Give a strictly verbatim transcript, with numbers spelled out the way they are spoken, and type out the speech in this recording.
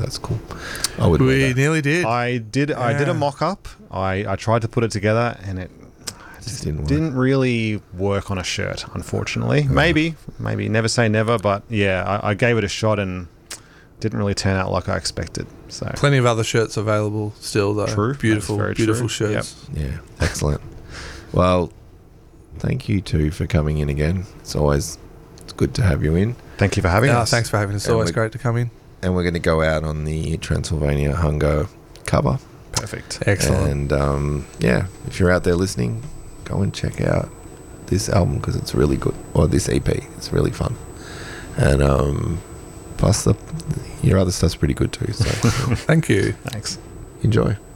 that's cool. I would. We nearly did. I did. I did a Yeah. mock-up. I, I tried to put it together, and it Just didn't work. didn't really work on a shirt, unfortunately. Maybe, maybe never say never, but yeah, I, I gave it a shot and didn't really turn out like I expected. So Plenty of other shirts available still, though. True. Beautiful, That's very beautiful true. shirts. Yeah, excellent. Well, thank you too for coming in again. It's always it's good to have you in. thank you for having Yeah, us. thanks for having us. It's And always we- great to come in. And we're going to go out on the Transylvania Hunger cover. Perfect. Excellent. And um, yeah, if you're out there listening, go and check out this album because it's really good. Or this E P, it's really fun. And um, plus, the your other stuff's pretty good too. So Thank you. Thanks. enjoy.